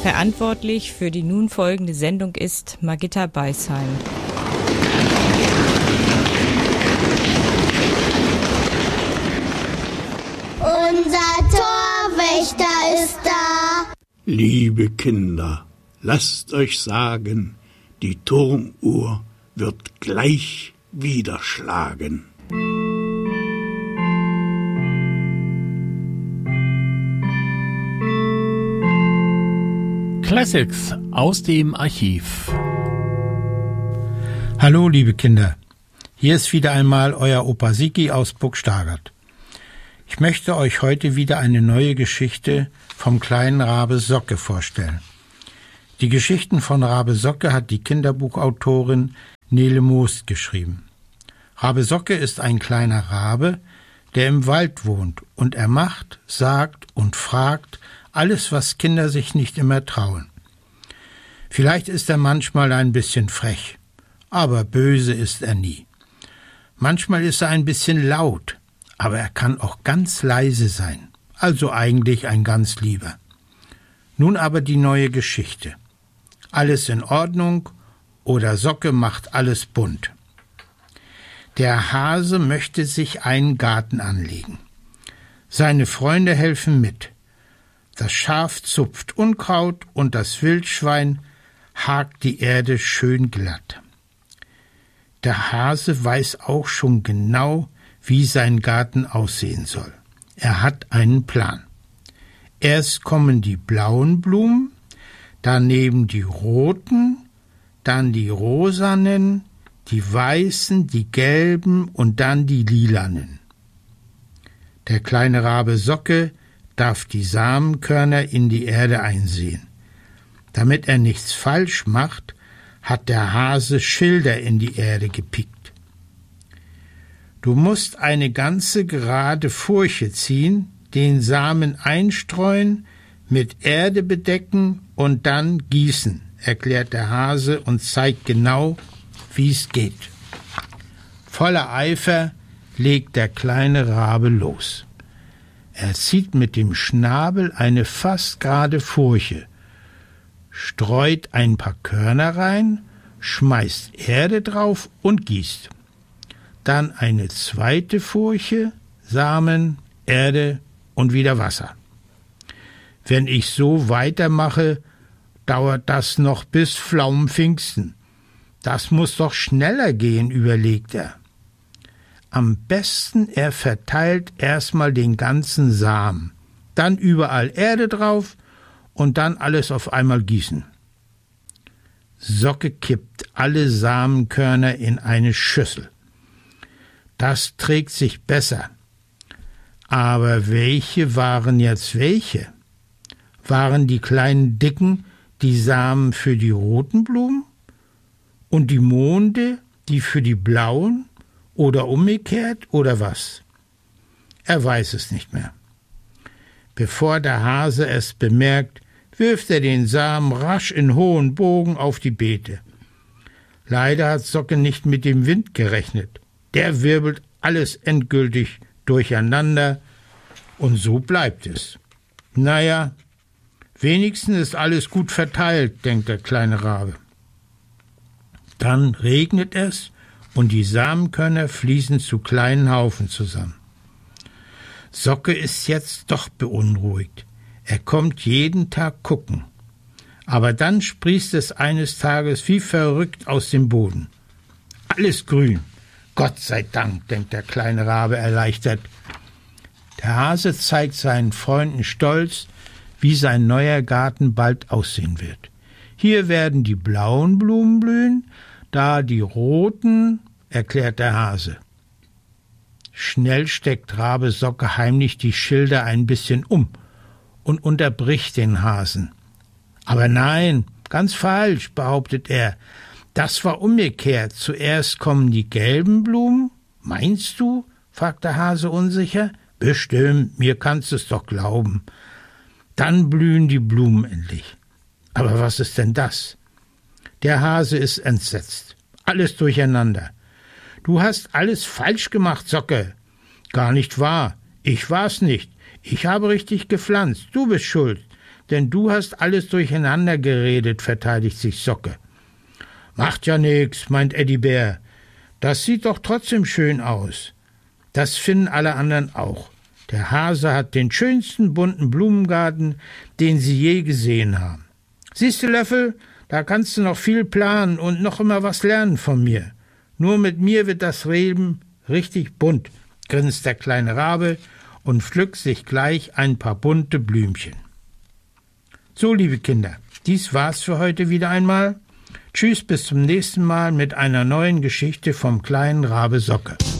Verantwortlich für die nun folgende Sendung ist Margitta Beisheim. Unser Torwächter ist da. Liebe Kinder, lasst euch sagen, die Turmuhr wird gleich wieder schlagen. Classics aus dem Archiv. Hallo liebe Kinder, hier ist wieder einmal euer Opa Sigi aus Burgstagert. Ich möchte euch heute wieder eine neue Geschichte vom kleinen Rabe Socke vorstellen. Die Geschichten von Rabe Socke hat die Kinderbuchautorin Nele Moost geschrieben. Rabe Socke ist ein kleiner Rabe, der im Wald wohnt, und er macht, sagt und fragt alles, was Kinder sich nicht immer trauen. Vielleicht ist er manchmal ein bisschen frech, aber böse ist er nie. Manchmal ist er ein bisschen laut, aber er kann auch ganz leise sein, also eigentlich ein ganz Lieber. Nun aber die neue Geschichte. Alles in Ordnung oder Socke macht alles bunt. Der Hase möchte sich einen Garten anlegen. Seine Freunde helfen mit. Das Schaf zupft Unkraut und das Wildschwein hakt die Erde schön glatt. Der Hase weiß auch schon genau, wie sein Garten aussehen soll. Er hat einen Plan. Erst kommen die blauen Blumen, daneben die roten, dann die rosanen, die weißen, die gelben und dann die lilanen. Der kleine Rabe Socke darf die Samenkörner in die Erde einsehen. Damit er nichts falsch macht, hat der Hase Schilder in die Erde gepickt. Du musst eine ganze gerade Furche ziehen, den Samen einstreuen, mit Erde bedecken und dann gießen, erklärt der Hase und zeigt genau, wie es geht. Voller Eifer legt der kleine Rabe los. Er zieht mit dem Schnabel eine fast gerade Furche, streut ein paar Körner rein, schmeißt Erde drauf und gießt. Dann eine zweite Furche, Samen, Erde und wieder Wasser. Wenn ich so weitermache, dauert das noch bis Pflaumenpfingsten. Das muss doch schneller gehen, überlegt er. Am besten, er verteilt erstmal den ganzen Samen, dann überall Erde drauf und dann alles auf einmal gießen. Socke kippt alle Samenkörner in eine Schüssel. Das trägt sich besser. Aber welche waren jetzt welche? Waren die kleinen Dicken die Samen für die roten Blumen und die Monde die für die blauen? Oder umgekehrt, oder was? Er weiß es nicht mehr. Bevor der Hase es bemerkt, wirft er den Samen rasch in hohen Bogen auf die Beete. Leider hat Socke nicht mit dem Wind gerechnet. Der wirbelt alles endgültig durcheinander und so bleibt es. Naja, wenigstens ist alles gut verteilt, denkt der kleine Rabe. Dann regnet es und die Samenkörner fließen zu kleinen Haufen zusammen. Socke ist jetzt doch beunruhigt. Er kommt jeden Tag gucken. Aber dann sprießt es eines Tages wie verrückt aus dem Boden. Alles grün. Gott sei Dank, denkt der kleine Rabe erleichtert. Der Hase zeigt seinen Freunden stolz, wie sein neuer Garten bald aussehen wird. Hier werden die blauen Blumen blühen, da die roten, erklärt der Hase. Schnell steckt Rabe Socke heimlich die Schilder ein bisschen um und unterbricht den Hasen. Aber nein, ganz falsch, behauptet er. Das war umgekehrt. Zuerst kommen die gelben Blumen. Meinst du? Fragt der Hase unsicher. Bestimmt, mir kannst du's doch glauben. Dann blühen die Blumen endlich. Aber was ist denn das? Der Hase ist entsetzt. Alles durcheinander. Du hast alles falsch gemacht, Socke. Gar nicht wahr. Ich war's nicht. Ich habe richtig gepflanzt. Du bist schuld. denn du hast alles durcheinander geredet, verteidigt sich Socke. Macht ja nix, meint Eddie-Bär. Das sieht doch trotzdem schön aus. Das finden alle anderen auch. Der Hase hat den schönsten bunten Blumengarten, den sie je gesehen haben. Siehst du, Löffel, da kannst du noch viel planen und noch immer was lernen von mir. Nur mit mir wird das Leben richtig bunt, grinst der kleine Rabe und pflückt sich gleich ein paar bunte Blümchen. So, liebe Kinder, dies war's für heute wieder einmal. Tschüss, bis zum nächsten Mal mit einer neuen Geschichte vom kleinen Rabe Socke.